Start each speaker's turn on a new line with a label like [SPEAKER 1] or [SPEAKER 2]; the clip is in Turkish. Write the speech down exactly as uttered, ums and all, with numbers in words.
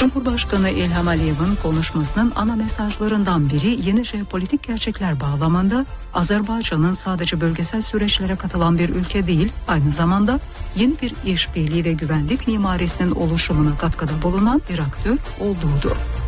[SPEAKER 1] Cumhurbaşkanı İlham Aliyev'in konuşmasının ana mesajlarından biri yeni jeopolitik gerçekler bağlamında Azerbaycan'ın sadece bölgesel süreçlere katılan bir ülke değil, aynı zamanda yeni bir işbirliği ve güvenlik mimarisinin oluşumuna katkıda bulunan bir aktör olduğudur.